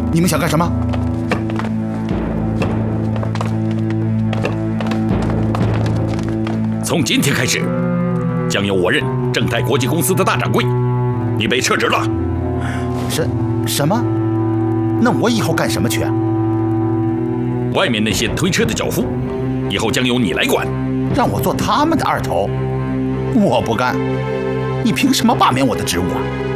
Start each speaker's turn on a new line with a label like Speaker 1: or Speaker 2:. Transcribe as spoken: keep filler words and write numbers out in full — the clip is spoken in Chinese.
Speaker 1: 你们想干什么？
Speaker 2: 从今天开始，将由我任正泰国际公司的大掌柜，你被撤职了。
Speaker 1: 什什么？那我以后干什么去啊？
Speaker 2: 外面那些推车的脚夫，以后将由你来管。
Speaker 1: 让我做他们的二头？我不干！你凭什么罢免我的职务啊？